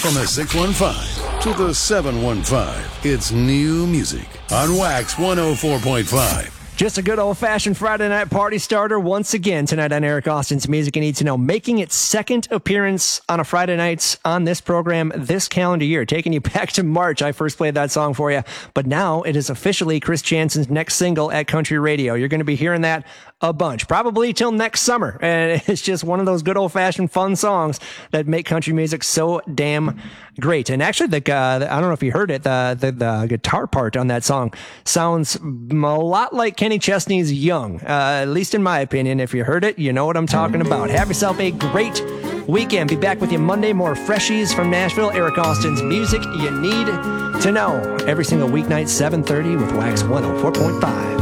From the 615 to the 715, it's new music on Wax 104.5. Just a good old-fashioned Friday night party starter once again tonight on Eric Austin's Music You Need to Know, making its second appearance on a Friday night on this program this calendar year, taking you back to March. I first played that song for you, but now it is officially Chris Jansen's next single at country radio. You're going to be hearing that a bunch, probably till next summer, and it's just one of those good old-fashioned fun songs that make country music so damn great. And actually, I don't know if you heard it, the guitar part on that song sounds a lot like Kenny Chesney's Young, at least in my opinion. If you heard it, you know what I'm talking about. Have yourself a great weekend. Be back with you Monday. More freshies from Nashville. Eric Austin's Music You Need to Know. Every single weeknight, 7:30 with Wax 104.5.